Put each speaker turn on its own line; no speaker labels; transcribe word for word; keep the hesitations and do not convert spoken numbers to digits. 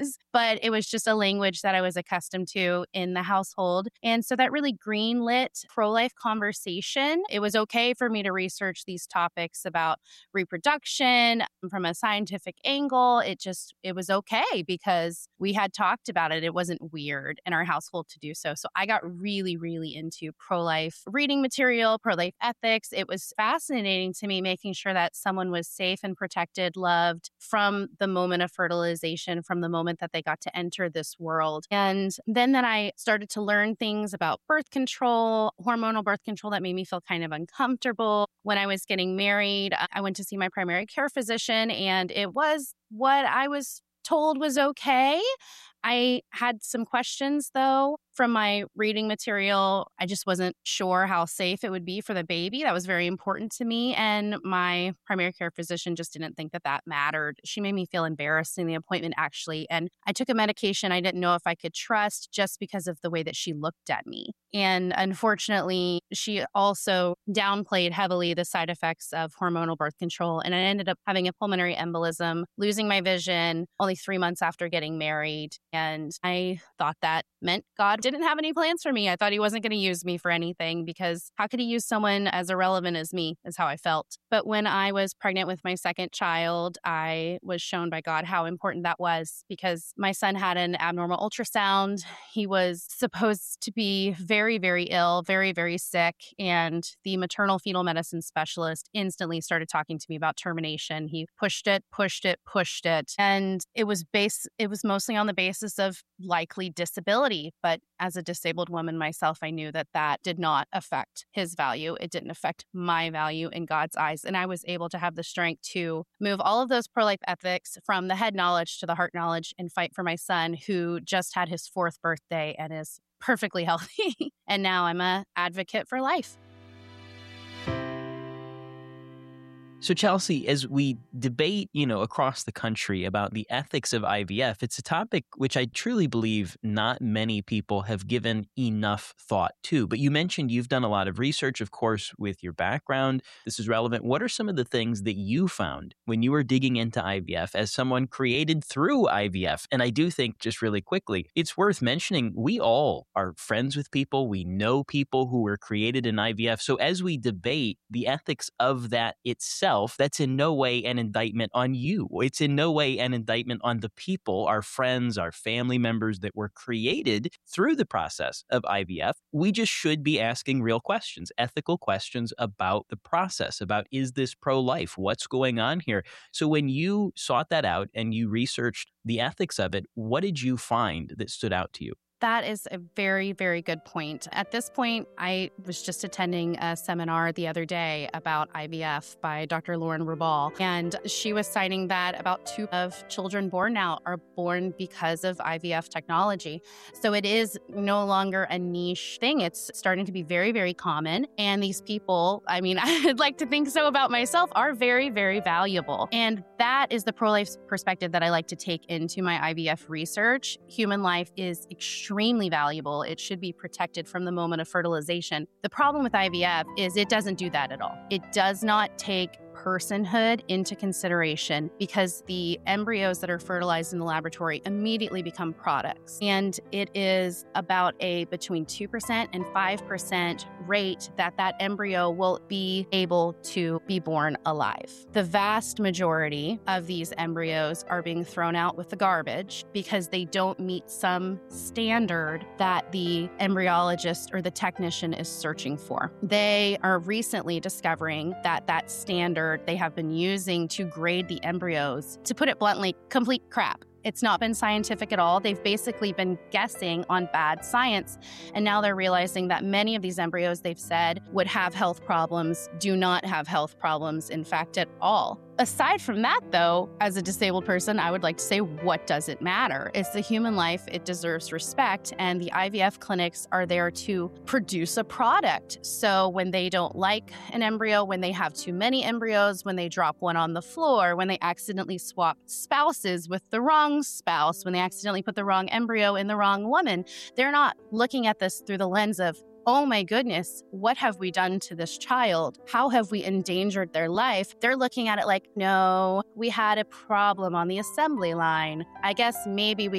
but it was just a language that I was accustomed to in the household. And so that really greenlit pro-life conversation. It was okay for me to research these topics about reproduction from a scientific angle. It just, it was okay because we had talked about it. It wasn't weird in our household to do so. So I got really, really into pro-life reading material, pro-life ethics. It was fascinating to me making sure that someone was safe and protected, loved from the moment of fertilization, from the moment that they got to enter this world. And then then I started to learn things about birth control, hormonal birth control that made me feel kind of uncomfortable. When I was getting married, I went to see my primary care physician, and it was what I was told was okay. I had some questions, though, from my reading material. I just wasn't sure how safe it would be for the baby. That was very important to me. And my primary care physician just didn't think that that mattered. She made me feel embarrassed in the appointment, actually. And I took a medication I didn't know if I could trust just because of the way that she looked at me. And unfortunately, she also downplayed heavily the side effects of hormonal birth control. And I ended up having a pulmonary embolism, losing my vision only three months after getting married. And I thought that meant God didn't have any plans for me. I thought he wasn't going to use me for anything because how could he use someone as irrelevant as me is how I felt. But when I was pregnant with my second child, I was shown by God how important that was because my son had an abnormal ultrasound. He was supposed to be very, very ill, very, very sick. And the maternal fetal medicine specialist instantly started talking to me about termination. He pushed it, pushed it, pushed it. And it was base, it was mostly on the basis of likely disability. But as a disabled woman myself, I knew that that did not affect his value. It didn't affect my value in God's eyes. And I was able to have the strength to move all of those pro-life ethics from the head knowledge to the heart knowledge and fight for my son who just had his fourth birthday and is perfectly healthy. And now I'm an advocate for life.
So Chelsea, as we debate, you know, across the country about the ethics of I V F, it's a topic which I truly believe not many people have given enough thought to. But you mentioned you've done a lot of research, of course, with your background. This is relevant. What are some of the things that you found when you were digging into I V F as someone created through I V F? And I do think, just really quickly, it's worth mentioning we all are friends with people. We know people who were created in I V F. So as we debate the ethics of that itself, that's in no way an indictment on you. It's in no way an indictment on the people, our friends, our family members that were created through the process of I V F. We just should be asking real questions, ethical questions about the process, about is this pro-life? What's going on here? So when you sought that out and you researched the ethics of it, what did you find that stood out to you?
That is a very, very good point. At this point, I was just attending a seminar the other day about I V F by Doctor Lauren Rubal, and she was citing that about two of children born now are born because of I V F technology. So it is no longer a niche thing. It's starting to be very, very common. And these people, I mean, I'd like to think so about myself, are very, very valuable. And that is the pro-life perspective that I like to take into my I V F research. Human life is extremely extremely valuable. It should be protected from the moment of fertilization. The problem with I V F is it doesn't do that at all. It does not take personhood into consideration because the embryos that are fertilized in the laboratory immediately become products. And it is about a between two percent and five percent rate that that embryo will be able to be born alive. The vast majority of these embryos are being thrown out with the garbage because they don't meet some standard that the embryologist or the technician is searching for. They are recently discovering that that standard they have been using to grade the embryos, to put it bluntly, complete crap. It's not been scientific at all. They've basically been guessing on bad science. And now they're realizing that many of these embryos they've said would have health problems do not have health problems, in fact, at all. Aside from that, though, as a disabled person, I would like to say, what does it matter? It's the human life. It deserves respect. And the I V F clinics are there to produce a product. So when they don't like an embryo, when they have too many embryos, when they drop one on the floor, when they accidentally swap spouses with the wrong spouse, when they accidentally put the wrong embryo in the wrong woman, they're not looking at this through the lens of, oh my goodness, what have we done to this child? How have we endangered their life? They're looking at it like, no, we had a problem on the assembly line. I guess maybe we